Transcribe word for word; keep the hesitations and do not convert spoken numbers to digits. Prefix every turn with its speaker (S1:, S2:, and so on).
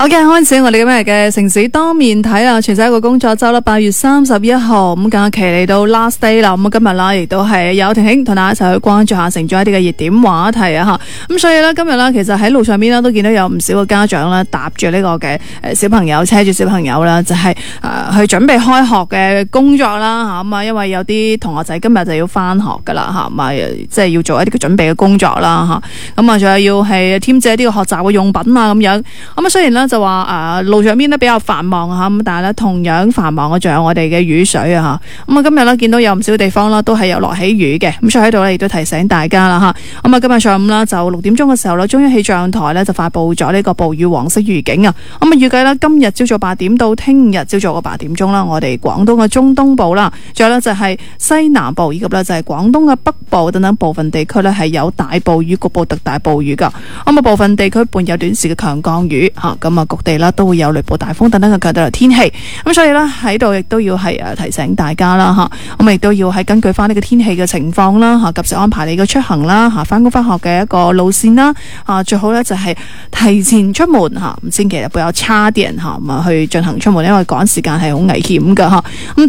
S1: OK， 開始我哋今日嘅城市多面睇啊！全世界一個工作周啦，八月三十一號咁假期嚟到 last day 啦。咁今日啦，亦都係有婷婷同大家一齊去關注下城中一啲嘅熱點話題啊！吓咁所以呢，今日啦，其實喺路上邊啦，都見到有唔少嘅家長啦，搭住呢個嘅誒小朋友，車住小朋友啦，就係、是、誒、呃、去準備開學嘅工作啦吓咁啊！因為有啲同學仔今日就要翻學噶啦吓咁啊，即係要做一啲嘅準備嘅工作啦吓咁啊，仲有要係添置一啲嘅學習嘅用品啊咁樣咁啊，雖然咧。就話誒、呃、路上邊咧比較繁忙吓，咁但係咧同樣繁忙嘅仲有我哋嘅雨水啊吓。咁啊今日咧見到有唔少地方啦，都係有落起雨嘅。咁所以喺度咧亦都提醒大家啦吓。咁啊今日上午啦就六點鐘嘅時候咧，中央氣象台咧就發布咗呢個暴雨黃色預警啊。咁啊預計咧今日朝早八點到聽日朝早嘅八點鐘啦，我哋廣東嘅中東部啦，仲有咧就係西南部以及咧就係廣東嘅北部等等部分地區咧係有大暴雨，局部特大暴雨噶。咁啊部分地區伴有短時嘅強降雨吓。咁啊，各地啦都會有雷暴、大風等等嘅強烈天氣，咁所以咧喺度亦都要係誒提醒大家啦吓，咁亦都要係根據翻呢個天氣嘅情況啦吓，及時安排你嘅出行啦吓，翻工翻學嘅一個路線啦啊，最好咧就係提前出門吓，咁千祈不要差啲人吓，咁啊去進行出門，因為趕時間係好危險噶吓。咁